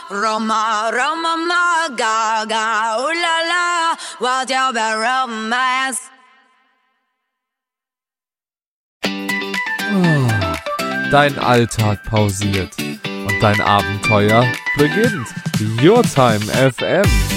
Roma, Roma, ma, gaga, ooh la la, what's your bad romance? Dein Alltag pausiert und dein Abenteuer beginnt. Your Time FM.